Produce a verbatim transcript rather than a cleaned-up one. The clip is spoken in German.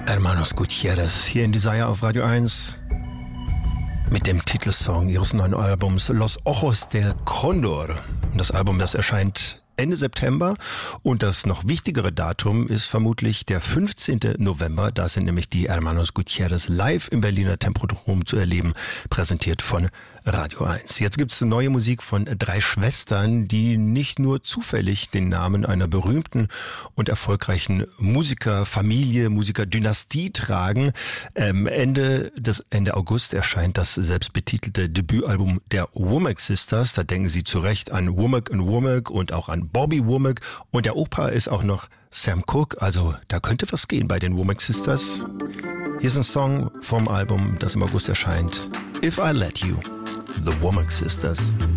Hermanos Gutierrez hier in Desire auf Radio eins mit dem Titelsong ihres neuen Albums Los Ojos del Cóndor. Das Album, das erscheint Ende September und das noch wichtigere Datum ist vermutlich der fünfzehnten November. Da sind nämlich die Hermanos Gutierrez live im Berliner Tempodrom zu erleben, präsentiert von Radio eins. Jetzt gibt's neue Musik von drei Schwestern, die nicht nur zufällig den Namen einer berühmten und erfolgreichen Musikerfamilie, Musikerdynastie tragen. Ähm, Ende des Ende August erscheint das selbstbetitelte Debütalbum der Womack Sisters. Da denken Sie zu Recht an Womack und Womack und auch an Bobby Womack. Und der Opa ist auch noch Sam Cooke. Also da könnte was gehen bei den Womack Sisters. Hier ist ein Song vom Album, das im August erscheint. If I Let You. The Womack Sisters.